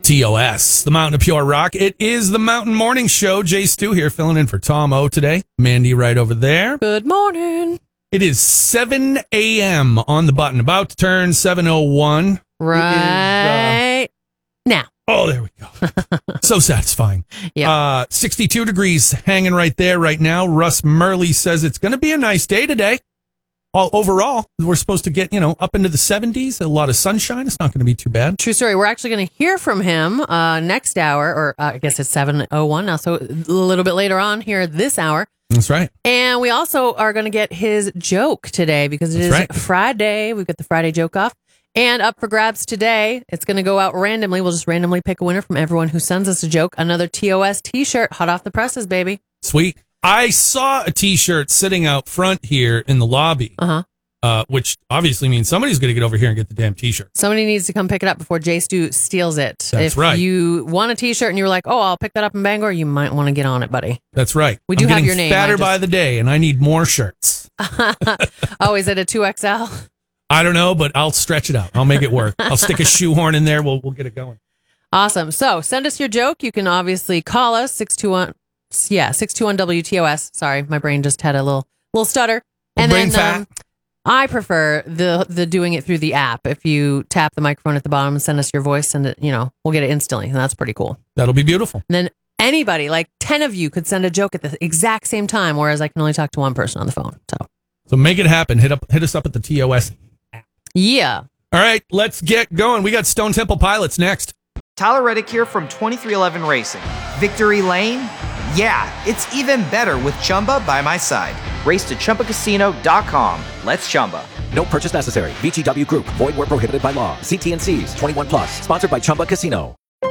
TOS, the Mountain of Pure Rock. It is the Mountain Morning Show. Jay Stu here, filling in for Tom O today. Mandy right over there. Good morning. It is 7 a.m. on the button, about to turn 7:01. Right now. Oh, there we go. So satisfying. Yeah. 62 degrees hanging right there right now. Russ Murley says it's going to be a nice day today. Overall, we're supposed to get, up into the 70s, a lot of sunshine. It's not going to be too bad. True story. We're actually going to hear from him next hour, or I guess it's 7:01 now, so a little bit later on here this hour. That's right. And we also are going to get his joke today because it is Friday. We've got the Friday joke off. And up for grabs today, it's going to go out randomly. We'll just randomly pick a winner from everyone who sends us a joke. Another TOS t-shirt, hot off the presses, baby. Sweet. I saw a t-shirt sitting out front here in the lobby, which obviously means somebody's going to get over here and get the damn t-shirt. Somebody needs to come pick it up before Jay Stu steals it. That's right. If you want a t-shirt and you were like, oh, I'll pick that up in Bangor, you might want to get on it, buddy. That's right. We do I'm have your name. Fatter by the day, and I need more shirts. Oh, is it a 2XL? I don't know, but I'll stretch it out. I'll make it work. I'll stick a shoehorn in there. We'll get it going. Awesome. So send us your joke. You can obviously call us 621 WTOS. Sorry, my brain just had a little stutter. And brain then fat. I prefer the doing it through the app. If you tap the microphone at the bottom and send us your voice, and we'll get it instantly, and that's pretty cool. That'll be beautiful. And then anybody, like 10 of you, could send a joke at the exact same time, whereas I can only talk to one person on the phone. So make it happen. Hit us up at the TOS app. Yeah. All right, let's get going. We got Stone Temple Pilots next. Tyler Reddick here from 2311 Racing. Victory Lane? Yeah, it's even better with Chumba by my side. Race to ChumbaCasino.com. Let's Chumba. No purchase necessary. VGW Group. Void where prohibited by law. See T&Cs. 21 plus. Sponsored by Chumba Casino.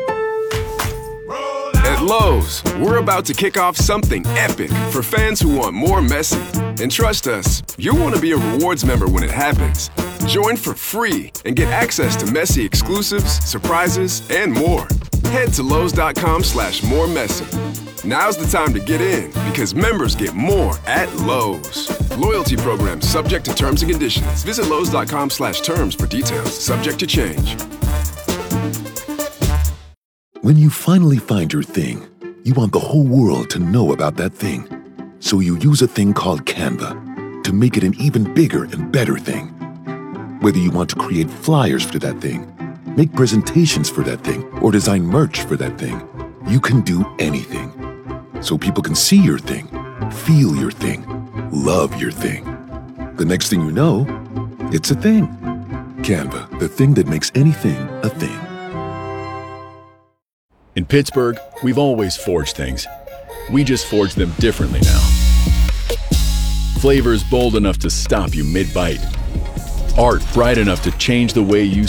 At Lowe's, we're about to kick off something epic for fans who want more Messi. And trust us, you'll want to be a rewards member when it happens. Join for free and get access to Messi exclusives, surprises, and more. Head to Lowe's.com/moremessy. Now's the time to get in because members get more at Lowe's. Loyalty program subject to terms and conditions. Visit Lowe's.com/terms for details. Subject to change. When you finally find your thing, you want the whole world to know about that thing. So you use a thing called Canva to make it an even bigger and better thing. Whether you want to create flyers for that thing, make presentations for that thing, or design merch for that thing, you can do anything. So people can see your thing, feel your thing, love your thing. The next thing you know, it's a thing. Canva, the thing that makes anything a thing. In Pittsburgh, we've always forged things. We just forge them differently now. Flavors bold enough to stop you mid-bite. Art bright enough to change the way you